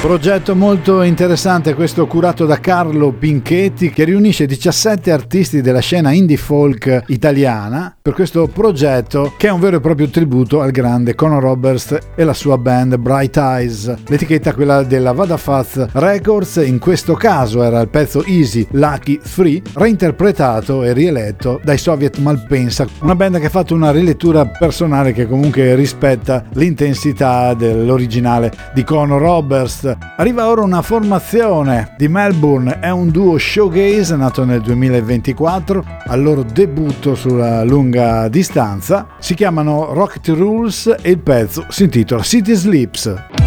Progetto molto interessante questo, curato da Carlo Pinchetti, che riunisce 17 artisti della scena indie folk italiana per questo progetto, che è un vero e proprio tributo al grande Conor Oberst e la sua band Bright Eyes. L'etichetta, quella della Vadafaz Records, in questo caso era il pezzo Easy Lucky 3, reinterpretato e rieletto dai Soviet Malpensa, una band che ha fatto una rilettura personale che comunque rispetta l'intensità dell'originale di Conor Oberst. Arriva ora una formazione di Melbourne, è un duo shoegaze nato nel 2024, al loro debutto sulla lunga distanza. Si chiamano Rocket Rules e il pezzo si intitola City Sleeps.